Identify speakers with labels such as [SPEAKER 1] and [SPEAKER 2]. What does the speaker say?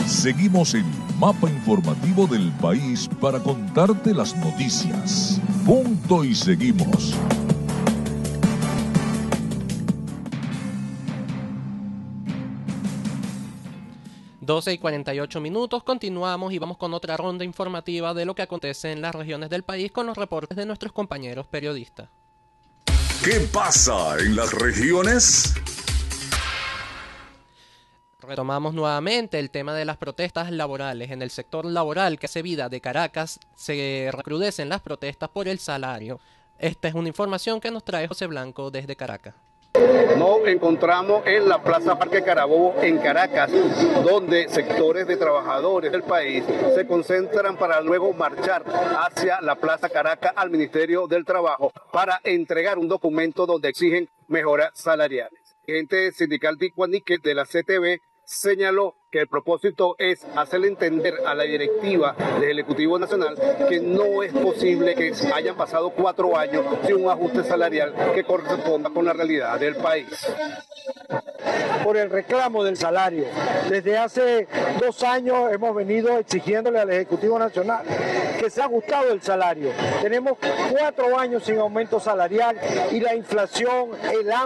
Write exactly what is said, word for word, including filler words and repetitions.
[SPEAKER 1] Seguimos el mapa informativo del país para contarte las noticias. Punto y seguimos.
[SPEAKER 2] doce y cuarenta y ocho minutos, continuamos y vamos con otra ronda informativa de lo que acontece en las regiones del país con los reportes de nuestros compañeros periodistas.
[SPEAKER 1] ¿Qué pasa en las regiones?
[SPEAKER 2] Retomamos nuevamente el tema de las protestas laborales. En el sector laboral que hace vida de Caracas se recrudecen las protestas por el salario. Esta es una información que nos trae José Blanco desde Caracas.
[SPEAKER 3] Nos encontramos en la Plaza Parque Carabobo en Caracas, donde sectores de trabajadores del país se concentran para luego marchar hacia la Plaza Caracas al Ministerio del Trabajo para entregar un documento donde exigen mejoras salariales. El dirigente sindical Dick Níquel de la C T V señaló que el propósito es hacerle entender a la directiva del Ejecutivo Nacional que no es posible que hayan pasado cuatro años sin un ajuste salarial que corresponda con la realidad del país.
[SPEAKER 4] Por el reclamo del salario. Desde hace dos años hemos venido exigiéndole al Ejecutivo Nacional que se ha ajustado el salario. Tenemos cuatro años sin aumento salarial y la inflación, el hambre